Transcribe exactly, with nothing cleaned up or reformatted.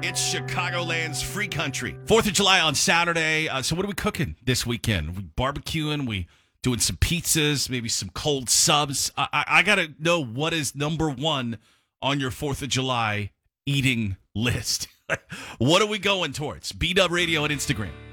It's Chicagoland's free country. Fourth of July on Saturday. Uh, so what are we cooking this weekend? We barbecuing? We doing some pizzas? Maybe some cold subs? I, I, I got to know what is number one on your Fourth of July eating list. What are we going towards? B-Dub Radio on Instagram.